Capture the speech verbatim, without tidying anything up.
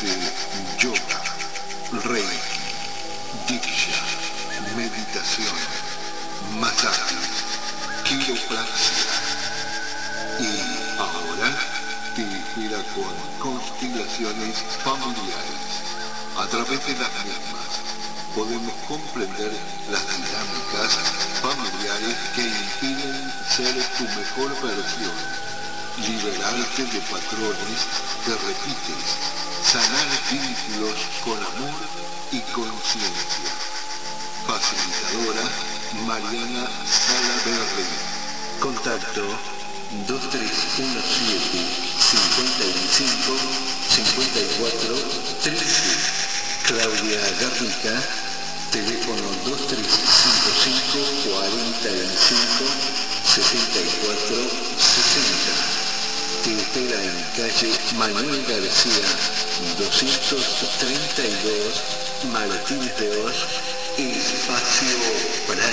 ofrece yoga, reiki, diksha, meditación, masajes, quiropraxia. Y ahora te espera con constelaciones familiares. A través de las mismas podemos comprender las dinámicas familiares que impiden ser tu mejor versión, liberarte de patrones que repites, sanar vínculos con amor y conciencia. Facilitadora Mariana Salaverri. Contacto dos tres uno siete, cinco cinco, cinco cuatro, trece. Claudia Garrica, teléfono dos tres cinco cinco, cuatro cinco, seis cuatro, sesenta. Te espera en calle Manuel García, doscientos treinta y dos, Martínez de Oz, Espacio Prana.